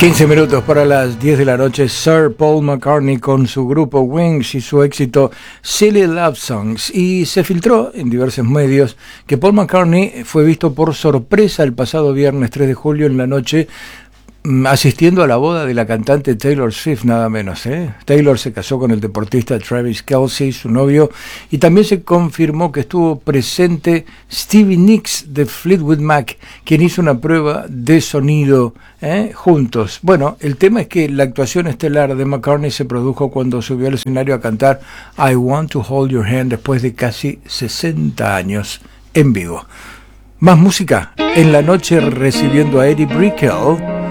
15 minutos para las 10 de la noche, Sir Paul McCartney con su grupo Wings y su éxito Silly Love Songs. Y se filtró en diversos medios que Paul McCartney fue visto por sorpresa el pasado viernes 3 de julio en la noche asistiendo a la boda de la cantante Taylor Swift, nada menos. Taylor se casó con el deportista Travis Kelce, su novio, y también se confirmó que estuvo presente Stevie Nicks de Fleetwood Mac, quien hizo una prueba de sonido juntos. Bueno, el tema es que la actuación estelar de McCartney se produjo cuando subió al escenario a cantar I Want to Hold Your Hand después de casi 60 años en vivo. Más música en la noche recibiendo a Eddie Brickell